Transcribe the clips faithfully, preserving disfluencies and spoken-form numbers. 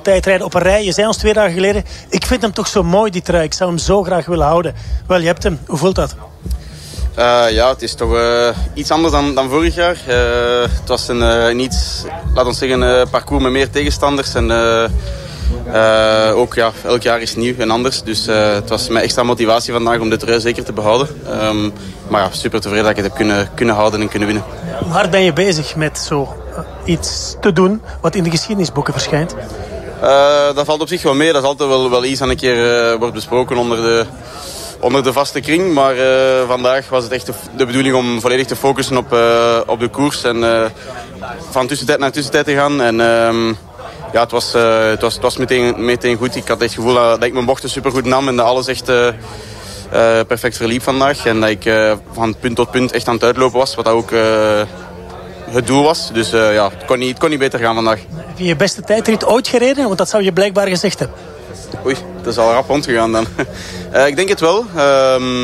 tijdrijden op een rij. Je zei ons twee dagen geleden, ik vind hem toch zo mooi, die trui. Ik zou hem zo graag willen houden. Wel, je hebt hem. Hoe voelt dat? Uh, ja, het is toch uh, iets anders dan, dan vorig jaar. Uh, het was een, uh, een iets, laat ons zeggen, een parcours met meer tegenstanders. En uh, uh, ook ja, elk jaar is nieuw en anders. Dus uh, het was met extra motivatie vandaag om de trui zeker te behouden. Um, maar ja, super tevreden dat ik het heb kunnen, kunnen houden en kunnen winnen. Hoe hard ben je bezig met zo uh, iets te doen wat in de geschiedenisboeken verschijnt? Uh, dat valt op zich wel mee. Dat is altijd wel, wel iets aan een keer uh, wordt besproken onder de... onder de vaste kring, maar uh, vandaag was het echt de, de bedoeling om volledig te focussen op, uh, op de koers en uh, van tussentijd naar tussentijd te gaan. En uh, ja, het was, uh, het was, het was meteen, meteen goed. Ik had echt het gevoel dat, dat ik mijn bochten supergoed nam en dat alles echt uh, uh, perfect verliep vandaag. En dat ik uh, van punt tot punt echt aan het uitlopen was, wat dat ook uh, het doel was. Dus uh, ja, het kon, niet, het kon niet beter gaan vandaag. Heb je je beste tijdrit ooit gereden? Want dat zou je blijkbaar gezegd hebben. Oei, dat is al rap rondgegaan dan. uh, ik denk het wel. Um,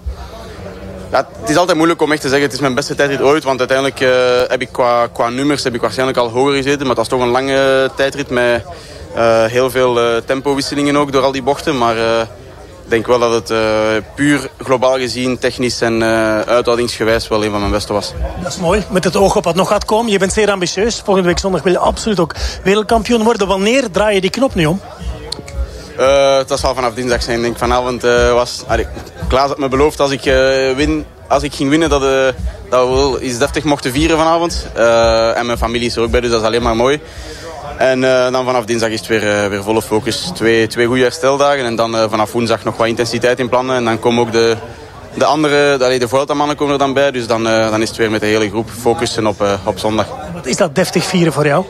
ja, het is altijd moeilijk om echt te zeggen, het is mijn beste tijdrit ooit. Want uiteindelijk uh, heb ik qua, qua nummers heb ik waarschijnlijk al hoger gezeten. Maar het was toch een lange tijdrit met uh, heel veel uh, tempowisselingen ook door al die bochten. Maar uh, ik denk wel dat het uh, puur globaal gezien, technisch en uh, uithoudingsgewijs wel een van mijn beste was. Dat is mooi, met het oog op wat nog gaat komen. Je bent zeer ambitieus. Volgende week zondag wil je absoluut ook wereldkampioen worden. Wanneer draai je die knop nu om? Uh, het zal vanaf dinsdag zijn. Ik denk vanavond uh, was... Allee, Klaas had me beloofd als ik, uh, win, als ik ging winnen dat, uh, dat we wel iets deftig mochten vieren vanavond. Uh, en mijn familie is er ook bij, dus dat is alleen maar mooi. En uh, dan vanaf dinsdag is het weer, uh, weer volle focus. Twee, twee goede hersteldagen en dan uh, vanaf woensdag nog wat intensiteit in plannen. En dan komen ook de, de andere, allee, de Vuelta-mannen komen er dan bij. Dus dan, uh, dan is het weer met de hele groep focussen op, uh, op zondag. Wat is dat deftig vieren voor jou?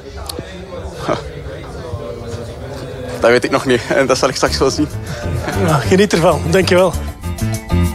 Dat weet ik nog niet. En dat zal ik straks wel zien. Ja, geniet ervan. Dankjewel.